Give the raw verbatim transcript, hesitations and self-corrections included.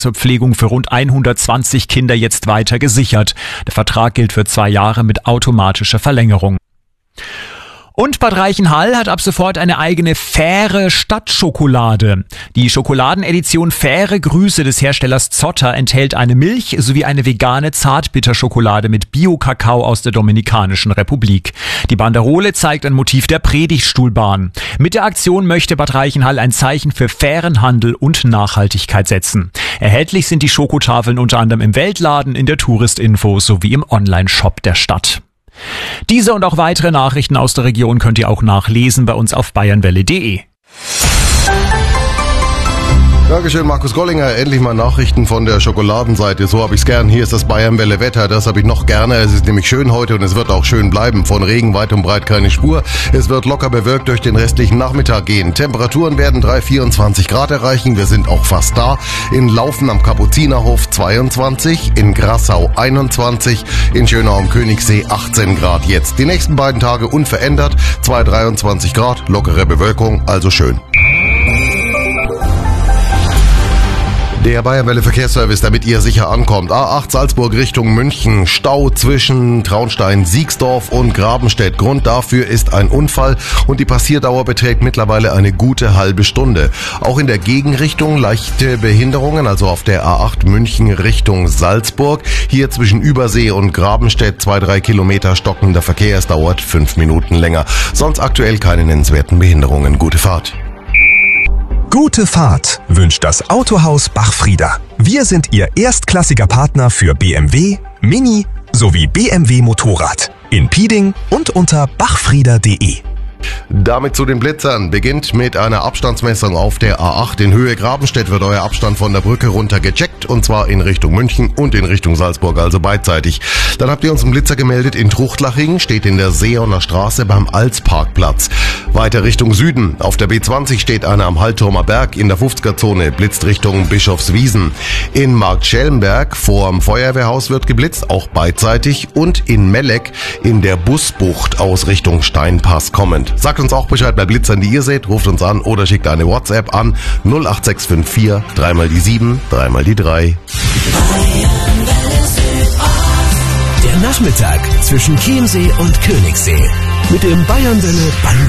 zur Pflegung für rund hundertzwanzig Kinder jetzt weiter gesichert. Der Vertrag gilt für zwei Jahre mit automatischer Verlängerung. Und Bad Reichenhall hat ab sofort eine eigene Fähre Stadtschokolade. Die Schokoladenedition Fähre Grüße des Herstellers Zotter enthält eine Milch sowie eine vegane Zartbitterschokolade mit Bio-Kakao aus der Dominikanischen Republik. Die Banderole zeigt ein Motiv der Predigtstuhlbahn. Mit der Aktion möchte Bad Reichenhall ein Zeichen für fairen Handel und Nachhaltigkeit setzen. Erhältlich sind die Schokotafeln unter anderem im Weltladen, in der Touristinfo sowie im Online-Shop der Stadt. Diese und auch weitere Nachrichten aus der Region könnt ihr auch nachlesen bei uns auf bayernwelle punkt de. Dankeschön, Markus Gollinger. Endlich mal Nachrichten von der Schokoladenseite. So habe ich's gern. Hier ist das Bayernwelle Wetter. Das habe ich noch gerne. Es ist nämlich schön heute und es wird auch schön bleiben. Von Regen weit und breit keine Spur. Es wird locker bewölkt durch den restlichen Nachmittag gehen. Temperaturen werden drei, vierundzwanzig Grad erreichen. Wir sind auch fast da. In Laufen am Kapuzinerhof zweiundzwanzig, in Grassau einundzwanzig, in Schönau am Königssee achtzehn Grad jetzt. Die nächsten beiden Tage unverändert. zwei, dreiundzwanzig Grad, lockere Bewölkung, also schön. Der Bayernwelle Verkehrsservice, damit ihr sicher ankommt. A acht Salzburg Richtung München. Stau zwischen Traunstein, Siegsdorf und Grabenstedt. Grund dafür ist ein Unfall und die Passierdauer beträgt mittlerweile eine gute halbe Stunde. Auch in der Gegenrichtung leichte Behinderungen, also auf der A acht München Richtung Salzburg. Hier zwischen Übersee und Grabenstedt zwei, drei Kilometer stockender Verkehr. Es dauert fünf Minuten länger. Sonst aktuell keine nennenswerten Behinderungen. Gute Fahrt. Gute Fahrt wünscht das Autohaus Bachfrieder. Wir sind Ihr erstklassiger Partner für B M W, Mini sowie B M W Motorrad. In Pieding und unter bachfrieder punkt de. Damit zu den Blitzern. Beginnt mit einer Abstandsmessung auf der A acht. In Höhe Grabenstedt wird euer Abstand von der Brücke runter gecheckt und zwar in Richtung München und in Richtung Salzburg, also beidseitig. Dann habt ihr uns einen Blitzer gemeldet in Truchtlaching, steht in der Seeoner Straße beim Alsparkplatz. Weiter Richtung Süden. Auf der B zwanzig steht einer am Hallturmer Berg in der fünfziger-Zone, blitzt Richtung Bischofswiesen. In Marktschellenberg vorm Feuerwehrhaus wird geblitzt, auch beidseitig. Und in Melleck in der Busbucht aus Richtung Steinpass kommend. Sagt uns auch Bescheid bei Blitzern, die ihr seht, ruft uns an oder schickt eine WhatsApp an null acht sechs fünf vier, dreimal die sieben, dreimal die drei. Der Nachmittag zwischen Chiemsee und Königssee mit dem Bayernwelle Band.